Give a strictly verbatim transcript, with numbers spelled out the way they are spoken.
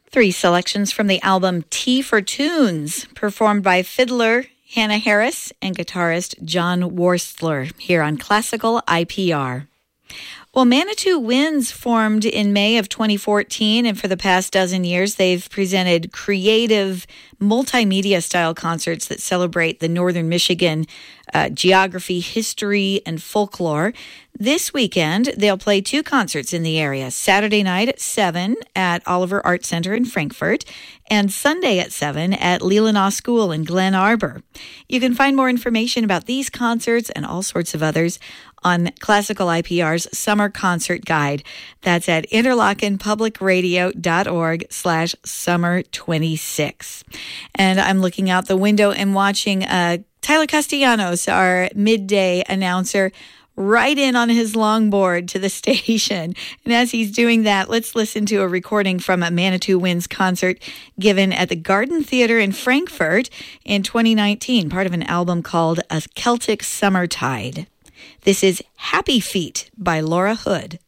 Three selections from the album Tea for Tunes, performed by fiddler Hannah Harris and guitarist John Worstler here on Classical I P R. Well, Manitou Winds formed in May of twenty fourteen, and for the past dozen years, they've presented creative multimedia-style concerts that celebrate the Northern Michigan uh, geography, history, and folklore. This weekend, they'll play two concerts in the area, Saturday night at seven at Oliver Art Center in Frankfort, and Sunday at seven at Leelanau School in Glen Arbor. You can find more information about these concerts and all sorts of others on Classical I P R's Summer Concert Guide. That's at interlochenpublicradio.org slash summer 26. And I'm looking out the window and watching uh, Tyler Castellanos, our midday announcer, right in on his longboard to the station. And as he's doing that, let's listen to a recording from a Manitou Winds concert given at the Garden Theater in Frankfort in twenty nineteen, part of an album called A Celtic Summertide. This is Happy Feet by Laura Hood.